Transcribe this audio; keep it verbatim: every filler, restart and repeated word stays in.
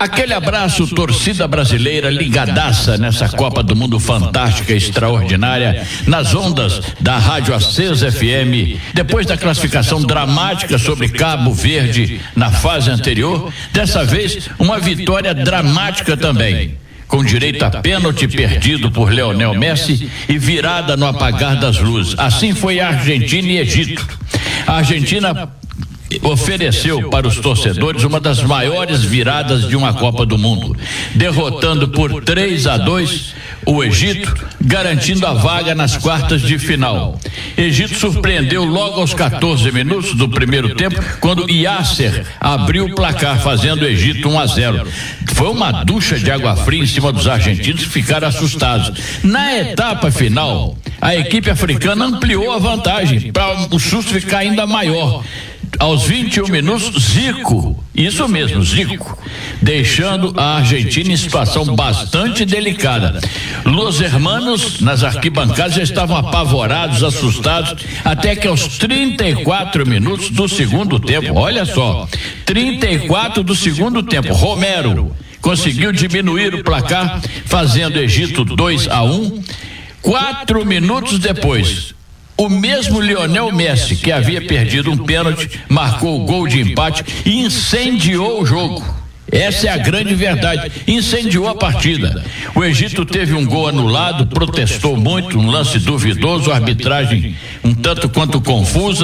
Aquele abraço, torcida brasileira ligadaça nessa Copa do Mundo fantástica, extraordinária, nas ondas da Rádio Acesa F M. Depois da classificação dramática sobre Cabo Verde na fase anterior, dessa vez uma vitória dramática também, com direito a pênalti perdido por Lionel Messi e virada no apagar das luzes. Assim foi a Argentina e Egito. A Argentina ofereceu para os torcedores uma das maiores viradas de uma Copa do Mundo, derrotando por três a dois o Egito, garantindo a vaga nas quartas de final. Egito surpreendeu logo aos quatorze minutos do primeiro tempo, quando Yasser abriu o placar, fazendo o Egito um a zero. Foi uma ducha de água fria em cima dos argentinos, que ficaram assustados. Na etapa final, a equipe africana ampliou a vantagem para o susto ficar ainda maior. Aos vinte e um minutos, Zico, isso mesmo, Zico, deixando a Argentina em situação bastante delicada. Los hermanos, nas arquibancadas, já estavam apavorados, assustados, até que aos trinta e quatro minutos do segundo tempo, olha só, trinta e quatro do segundo tempo, Romero conseguiu diminuir o placar, fazendo Egito dois a um. Quatro minutos depois, o mesmo Lionel Messi, que havia perdido um pênalti, marcou o gol de empate e incendiou o jogo. Essa é a grande verdade, incendiou a partida. O Egito teve um gol anulado, protestou muito, um lance duvidoso, arbitragem um tanto quanto confusa.